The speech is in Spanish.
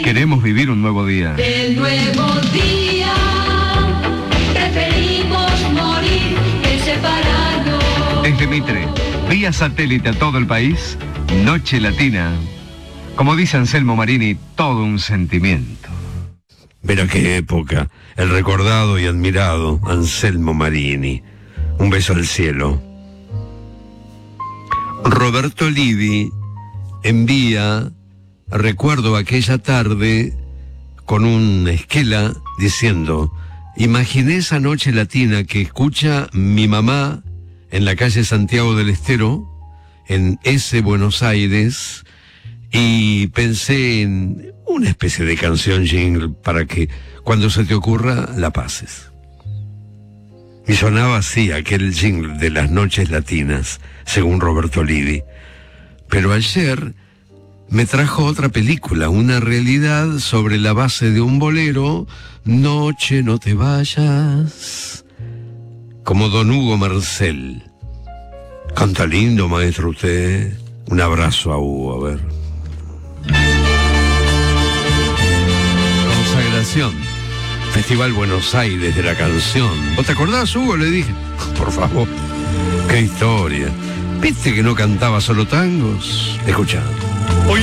Queremos vivir un nuevo día. El nuevo día, preferimos morir que separarnos. Desde Mitre, vía satélite a todo el país, Noche Latina. Como dice Anselmo Marini, todo un sentimiento. Verá qué época, el recordado y admirado Anselmo Marini. Un beso al cielo. Roberto Livi envía, recuerdo aquella tarde, con un esquela diciendo: imaginé esa Noche Latina que escucha mi mamá en la calle Santiago del Estero, en ese Buenos Aires, y pensé en una especie de canción jingle para que cuando se te ocurra la pases. Y sonaba así aquel jingle de las Noches Latinas, según Roberto Livi. Pero ayer me trajo otra película, una realidad sobre la base de un bolero, Noche no te vayas, como don Hugo Marcel. Canta lindo, maestro, usted. Un abrazo a Hugo, a ver. Consagración, Festival Buenos Aires de la Canción. ¿Vos te acordás, Hugo? Le dije. Por favor, qué historia. ¿Viste que no cantaba solo tangos? Escuchá.